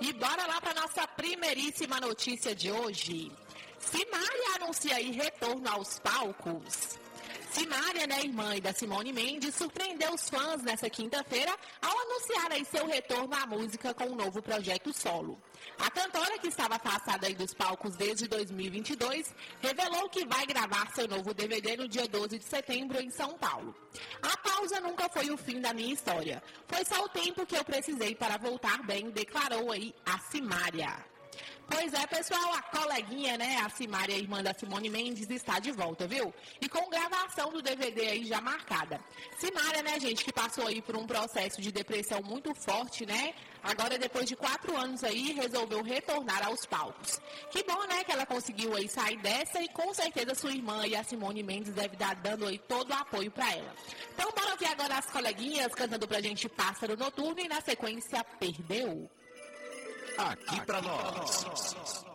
E bora lá para nossa primeiríssima notícia de hoje. Simária anuncia aí retorno aos palcos. Simária, irmã da Simone Mendes, surpreendeu os fãs nessa quinta-feira ao anunciar aí seu retorno à música com um novo projeto solo. A cantora, que estava afastada aí dos palcos desde 2022, revelou que vai gravar seu novo DVD no dia 12 de setembro em São Paulo. A pausa nunca foi o fim da minha história. Foi só o tempo que eu precisei para voltar bem, declarou aí a Simária. Pois é, pessoal, a coleguinha, a Simária, irmã da Simone Mendes, está de volta, viu? E com gravação do DVD aí já marcada. Simária, gente, que passou aí por um processo de depressão muito forte, Agora, depois de 4 anos aí, resolveu retornar aos palcos. Que bom, que ela conseguiu aí sair dessa e com certeza sua irmã e a Simone Mendes deve estar dando aí todo o apoio para ela. Então, bora ouvir agora as coleguinhas cantando pra gente Pássaro Noturno e na sequência Perdeu. Aqui pra nós.